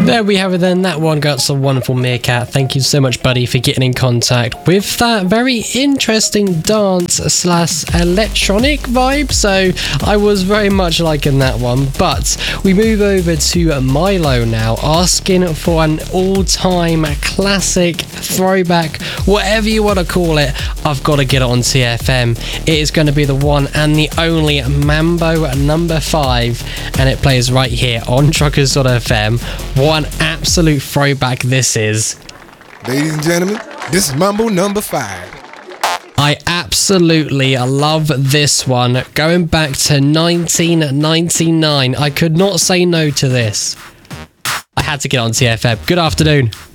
There we have it then. That one got some wonderful Meerkat. Thank you so much, buddy, for getting in contact with that very interesting dance slash electronic vibe. So I was very much liking that one. But we move over to Milo now, asking for an all-time classic, throwback, whatever you want to call it. I've got to get it on TFM. It is going to be the one and the only Mambo number 5, and it plays right here on Truckers.fm. What an absolute throwback this is. Ladies and gentlemen, this is Mambo number 5. I absolutely love this one. Going back to 1999, I could not say no to this. I had to get on TFM. Good afternoon.